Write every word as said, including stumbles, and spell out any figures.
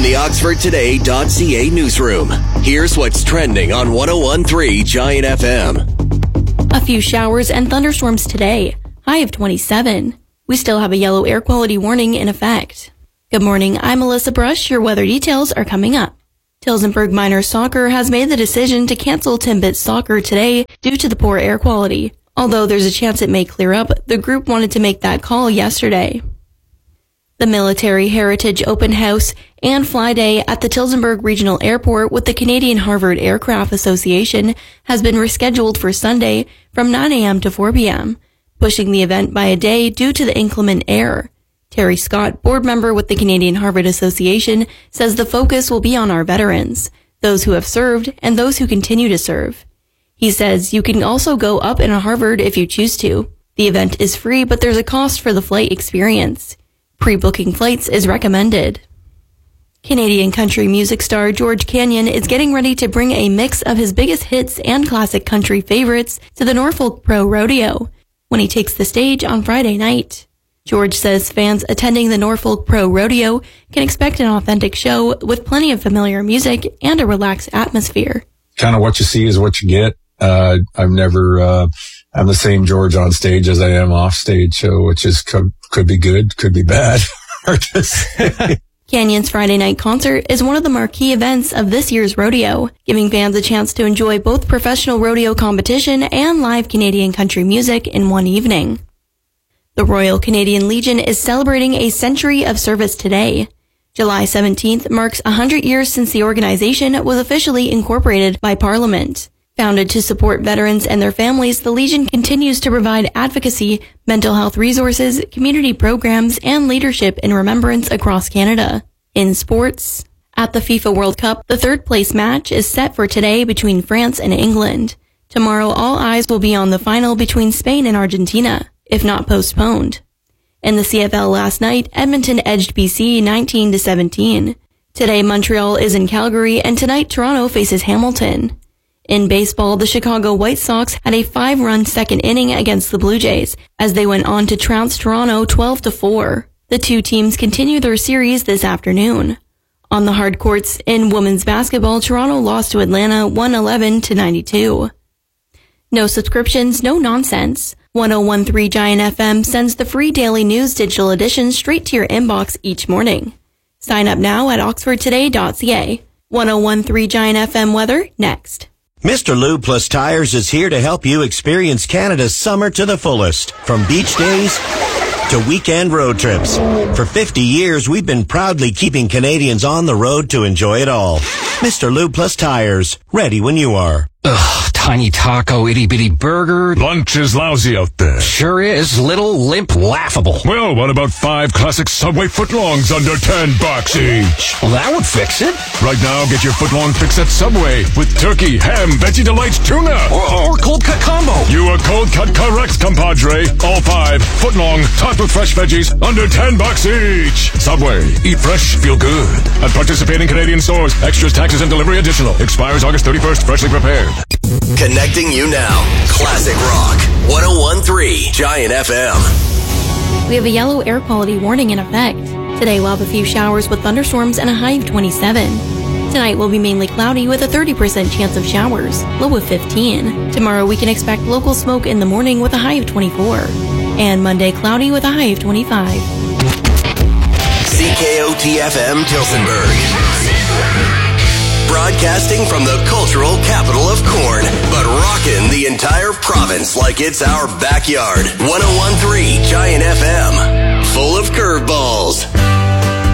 the Oxford Today dot C A newsroom. Here's what's trending on one oh one point three Giant F M. A few showers and thunderstorms today. High of twenty-seven. We still have a yellow air quality warning in effect. Good morning, I'm Melissa Brush. Your weather details are coming up. Tillsonburg Miners Soccer has made the decision to cancel Timbit Soccer today due to the poor air quality. Although there's a chance it may clear up, the group wanted to make that call yesterday. The Military Heritage Open House and Fly Day at the Tillsonburg Regional Airport with the Canadian Harvard Aircraft Association has been rescheduled for Sunday from nine a.m. to four p.m., pushing the event by a day due to the inclement air. Terry Scott, board member with the Canadian Harvard Association, says the focus will be on our veterans, those who have served and those who continue to serve. He says you can also go up in a Harvard if you choose to. The event is free, but there's a cost for the flight experience. Pre-booking flights is recommended. Canadian country music star George Canyon is getting ready to bring a mix of his biggest hits and classic country favorites to the Norfolk Pro Rodeo when he takes the stage on Friday night. George says fans attending the Norfolk Pro Rodeo can expect an authentic show with plenty of familiar music and a relaxed atmosphere. Kind of what you see is what you get. Uh, I've never, uh, I'm the same George on stage as I am off stage, so which is could, could be good, could be bad. Canyon's Friday night concert is one of the marquee events of this year's rodeo, giving fans a chance to enjoy both professional rodeo competition and live Canadian country music in one evening. The Royal Canadian Legion is celebrating a century of service today. July seventeenth marks one hundred years since the organization was officially incorporated by Parliament. Founded to support veterans and their families, the Legion continues to provide advocacy, mental health resources, community programs, and leadership in remembrance across Canada. In sports, at the FIFA World Cup, the third place match is set for today between France and England. Tomorrow, all eyes will be on the final between Spain and Argentina, if not postponed. In the C F L last night, Edmonton edged B C nineteen to seventeen. Today, Montreal is in Calgary, and tonight, Toronto faces Hamilton. In baseball, the Chicago White Sox had a five-run second inning against the Blue Jays as they went on to trounce Toronto twelve to four. The two teams continue their series this afternoon. On the hard courts in women's basketball, Toronto lost to Atlanta one eleven to ninety-two. No subscriptions, no nonsense. one oh one point three Giant F M sends the free daily news digital edition straight to your inbox each morning. Sign up now at oxford today dot c a. one oh one point three Giant F M weather next. Mister Lube Plus Tires is here to help you experience Canada's summer to the fullest. From beach days to weekend road trips. For fifty years, we've been proudly keeping Canadians on the road to enjoy it all. Mister Lube Plus Tires, ready when you are. Ugh, tiny taco, itty-bitty burger. Lunch is lousy out there. Sure is. Little, limp, laughable. Well, what about five classic Subway footlongs under ten bucks each? Well, that would fix it. Right now, get your footlong fix at Subway with turkey, ham, Veggie Delights, tuna. Or, or cold cut combo. You are cold cut correct, compadre. All five footlong, topped with fresh veggies, under ten bucks each. Subway. Eat fresh, feel good. At participating Canadian stores. Extras, taxes, and delivery additional. Expires August thirty-first. Freshly prepared. Connecting you now. Classic Rock. one oh one point three Giant F M. We have a yellow air quality warning in effect. Today we'll have a few showers with thunderstorms and a high of twenty-seven. Tonight will be mainly cloudy with a thirty percent chance of showers, low of fifteen. Tomorrow we can expect local smoke in the morning with a high of twenty-four. And Monday cloudy with a high of twenty-five. C K O T F M Tillsonburg. Broadcasting from the cultural capital of corn, but rocking the entire province like it's our backyard. one oh one point three